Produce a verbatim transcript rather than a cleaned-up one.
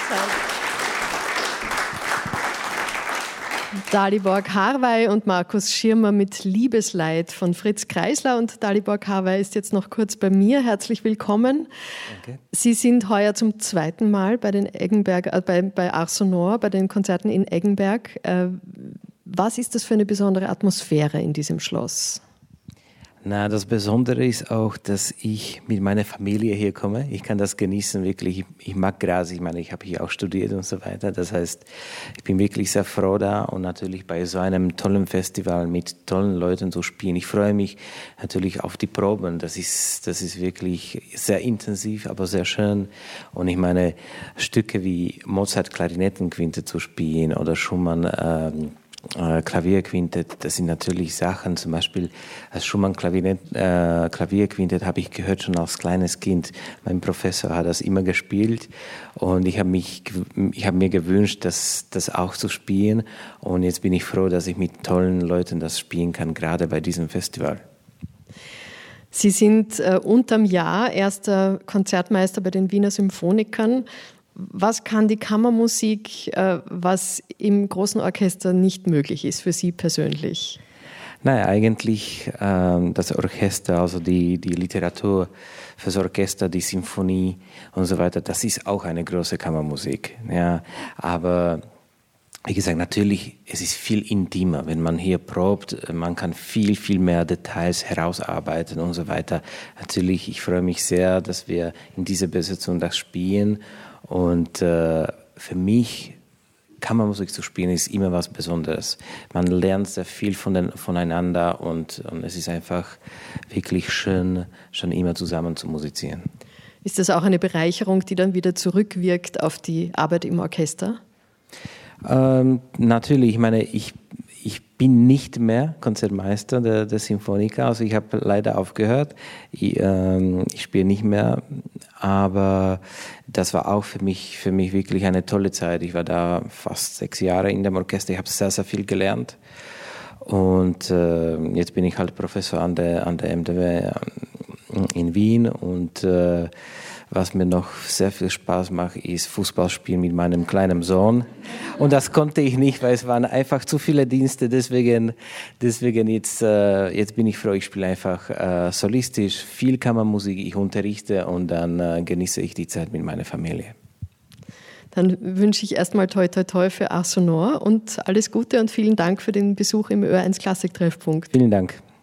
Dalibor Karwey und Markus Schirmer mit Liebesleid von Fritz Kreisler. Und Dalibor Karwey ist jetzt noch kurz bei mir. Herzlich willkommen. Danke. Sie sind heuer zum zweiten Mal bei den Eggenberg, äh, bei, bei Ars Sonor, bei den Konzerten in Eggenberg. Äh, was ist das für eine besondere Atmosphäre in diesem Schloss? Na, das Besondere ist auch, dass ich mit meiner Familie hier komme. Ich kann das genießen, wirklich. Ich, ich mag Graz, ich meine, ich habe hier auch studiert und so weiter. Das heißt, ich bin wirklich sehr froh da und natürlich bei so einem tollen Festival mit tollen Leuten zu spielen. Ich freue mich natürlich auf die Proben. Das ist, das ist wirklich sehr intensiv, aber sehr schön. Und ich meine, Stücke wie Mozart Klarinettenquintett zu spielen oder Schumann ähm, Klavierquintett, das sind natürlich Sachen, zum Beispiel das Schumann Klavierquintett äh, Klavierquintett habe ich gehört schon als kleines Kind. Mein Professor hat das immer gespielt und ich habe mich, ich habe mir gewünscht, das, das auch zu spielen und jetzt bin ich froh, dass ich mit tollen Leuten das spielen kann, gerade bei diesem Festival. Sie sind äh, unterm Jahr erster Konzertmeister bei den Wiener Symphonikern. Was kann die Kammermusik, äh, was im großen Orchester nicht möglich ist für Sie persönlich? Naja, eigentlich ähm, das Orchester, also die, die Literatur fürs Orchester, die Sinfonie und so weiter, das ist auch eine große Kammermusik. Ja, aber wie gesagt, natürlich, es ist viel intimer, wenn man hier probt, man kann viel, viel mehr Details herausarbeiten und so weiter. Natürlich, ich freue mich sehr, dass wir in dieser Besetzung das spielen. Und äh, für mich, Kammermusik zu spielen, ist immer was Besonderes. Man lernt sehr viel von den, voneinander und, und es ist einfach wirklich schön, schon immer zusammen zu musizieren. Ist das auch eine Bereicherung, die dann wieder zurückwirkt auf die Arbeit im Orchester? Ähm, natürlich, ich meine, ich, ich bin nicht mehr Konzertmeister der, der Sinfoniker, also ich habe leider aufgehört, ich, ähm, ich spiele nicht mehr, aber das war auch für mich, für mich wirklich eine tolle Zeit. Ich war da fast sechs Jahre in dem Orchester, ich habe sehr, sehr viel gelernt und äh, jetzt bin ich halt Professor an der, an der M D W in Wien und äh, was mir noch sehr viel Spaß macht, ist Fußball spielen mit meinem kleinen Sohn. Und das konnte ich nicht, weil es waren einfach zu viele Dienste. Deswegen, deswegen jetzt, äh, jetzt bin ich froh, ich spiele einfach äh, solistisch, viel Kammermusik, ich unterrichte und dann äh, genieße ich die Zeit mit meiner Familie. Dann wünsche ich erstmal toi toi toi für Ars Sonor und alles Gute und vielen Dank für den Besuch im Ö eins Klassik-Treffpunkt. Vielen Dank.